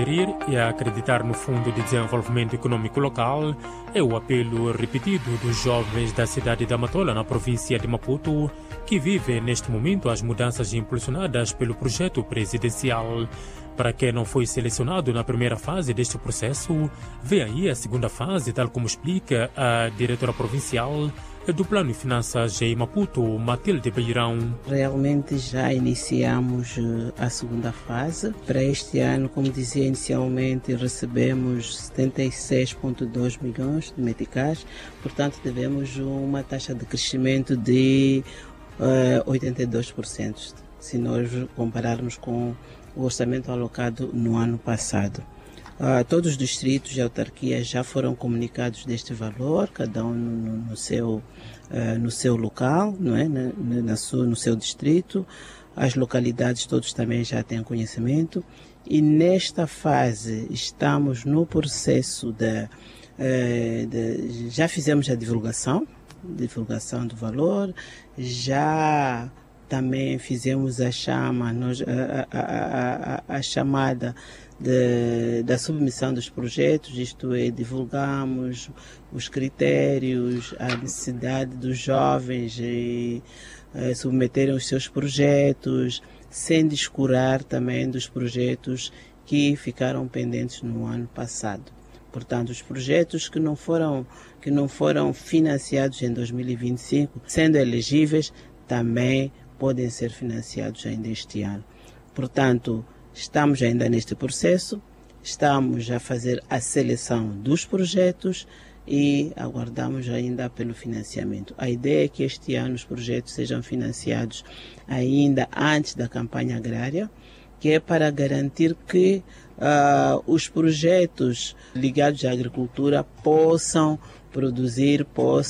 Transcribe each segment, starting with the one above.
E a acreditar no Fundo de Desenvolvimento Econômico Local é o apelo repetido dos jovens da cidade de Matola, na província de Maputo, que vivem neste momento as mudanças impulsionadas pelo projeto presidencial. Para quem não foi selecionado na primeira fase deste processo, vê aí a segunda fase, tal como explica a diretora provincial do Plano e Finanças em Maputo, Matilde Beirão. Realmente já iniciamos a segunda fase. Para este ano, como dizia inicialmente, recebemos 76,2 milhões de meticais, portanto tivemos uma taxa de crescimento de 82%, se nós compararmos com o orçamento alocado no ano passado. Todos os distritos e autarquias já foram comunicados deste valor, cada um no seu local, não é? No seu distrito. As localidades todos também já têm conhecimento. E nesta fase estamos no processo já fizemos a divulgação do valor, já também fizemos a chamada da submissão dos projetos, isto é, divulgamos os critérios, a necessidade dos jovens submeterem os seus projetos, sem descurar também dos projetos que ficaram pendentes no ano passado. Portanto, os projetos que não foram financiados em 2025, sendo elegíveis, também podem ser financiados ainda este ano. Portanto, estamos ainda neste processo, estamos a fazer a seleção dos projetos e aguardamos ainda pelo financiamento. A ideia é que este ano os projetos sejam financiados ainda antes da campanha agrária, que é para garantir que os projetos ligados à agricultura possam produzir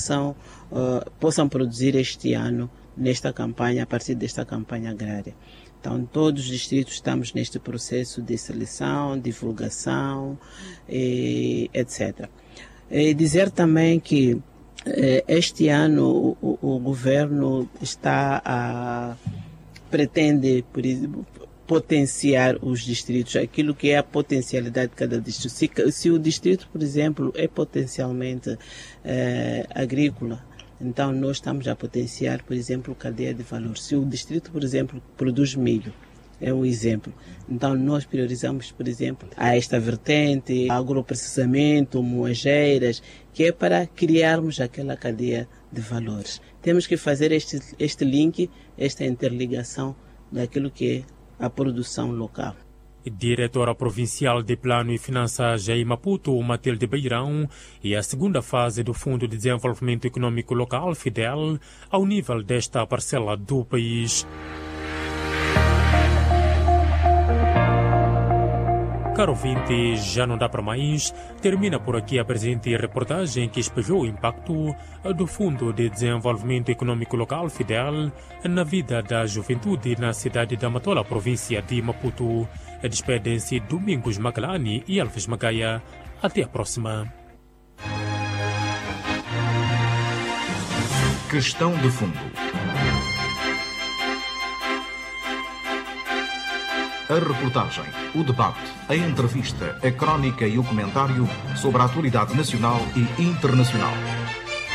este ano nesta campanha, a partir desta campanha agrária. Então, todos os distritos estamos neste processo de seleção, divulgação, etc. E dizer também que este ano o governo pretende, por exemplo, potenciar os distritos, aquilo que é a potencialidade de cada distrito. Se o distrito, por exemplo, é potencialmente agrícola, então nós estamos a potenciar, por exemplo, cadeia de valor. Se o distrito, por exemplo, produz milho, é um exemplo. Então nós priorizamos, por exemplo, a esta vertente, agroprocessamento, moageiras, que é para criarmos aquela cadeia de valores. Temos que fazer este link, esta interligação daquilo que é a produção local. Diretora Provincial de Plano e Finanças em Maputo, Matilde Beirão, e a segunda fase do Fundo de Desenvolvimento Econômico Local, FIDEL, ao nível desta parcela do país. Caro ouvinte, já não dá para mais. Termina por aqui a presente reportagem que espelhou o impacto do Fundo de Desenvolvimento Econômico Local, FIDEL, na vida da juventude na cidade da Matola, província de Maputo. Despedem-se Domingos Macalani e Alves Magaia. Até a próxima. Questão de fundo. A reportagem, o debate, a entrevista, a crónica e o comentário sobre a atualidade nacional e internacional.